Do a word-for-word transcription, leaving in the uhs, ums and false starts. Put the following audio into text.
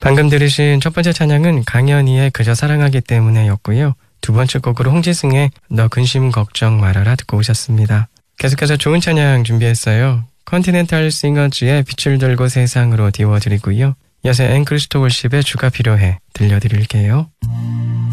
방금 들으신 첫 번째 찬양은 강현희의 그저 사랑하기 때문에 였고요. 두 번째 곡으로 홍지승의 너 근심 걱정 말아라 듣고 오셨습니다. 계속해서 좋은 찬양 준비했어요. 컨티넨탈 싱어즈의 빛을 들고 세상으로 띄워드리고요. 이어서 앵클스토 월십의 주가 필요해 들려드릴게요.